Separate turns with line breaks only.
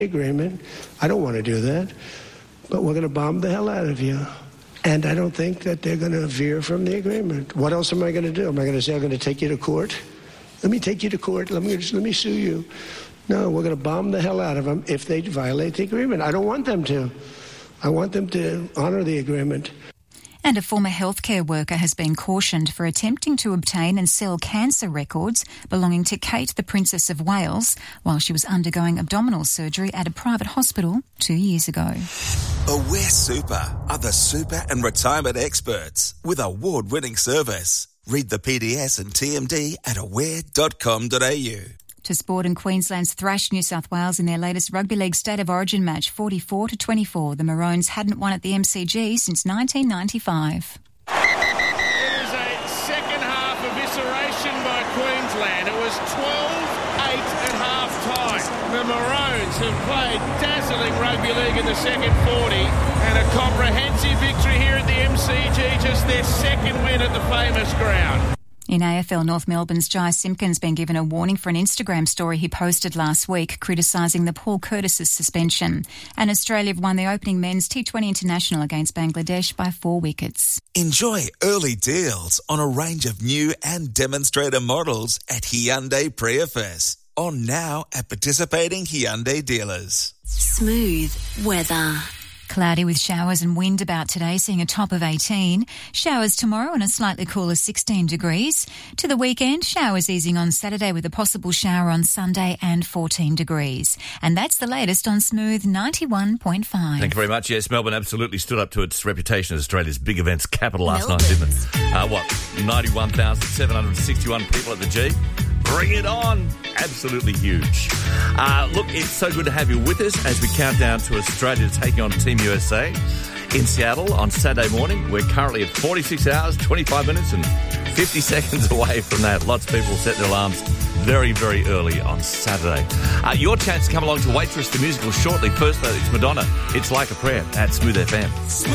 agreement. I don't want to do that, but we're going to bomb the hell out of you. And I don't think that they're going to veer from the agreement. What else am I going to do? Am I going to say I'm going to take you to court? Let me take you to court. Let me sue you. No, we're going to bomb the hell out of them if they violate the agreement. I don't want them to. I want them to honor the agreement.
And a former healthcare worker has been cautioned for attempting to obtain and sell cancer records belonging to Kate, the Princess of Wales, while she was undergoing abdominal surgery at a private hospital 2 years ago.
Aware Super are the super and retirement experts with award-winning service. Read the PDS and TMD at aware.com.au.
To sport, and Queensland's thrashed New South Wales in their latest Rugby League State of Origin match, 44-24. The Maroons hadn't won at the MCG since 1995.
It is a second half evisceration by Queensland. It was 12-8 at half-time. The Maroons have played dazzling rugby league in the second 40 and a comprehensive victory here at the MCG, just their second win at the famous ground.
In AFL, North Melbourne's Jai Simpkin's been given a warning for an Instagram story he posted last week criticising the Paul Curtis's suspension. And Australia have won the opening men's T20 international against Bangladesh by 4 wickets.
Enjoy early deals on a range of new and demonstrator models at Hyundai Prius. On now at participating Hyundai dealers.
Smooth weather.
Cloudy with showers and wind about today, seeing a top of 18. Showers tomorrow and a slightly cooler 16 degrees. To the weekend, showers easing on Saturday with a possible shower on Sunday and 14 degrees. And that's the latest on Smooth 91.5.
Thank you very much. Yes, Melbourne absolutely stood up to its reputation as Australia's big events capital last night, didn't it? 91,761 people at the G. Bring it on. Absolutely huge. Look, it's so good to have you with us as we count down to Australia taking on Team USA in Seattle on Saturday morning. We're currently at 46 hours, 25 minutes and 50 seconds away from that. Lots of people set their alarms very, very early on Saturday. Your chance to come along to Waitress the Musical shortly. First, though, it's Madonna. It's Like a Prayer at Smooth FM.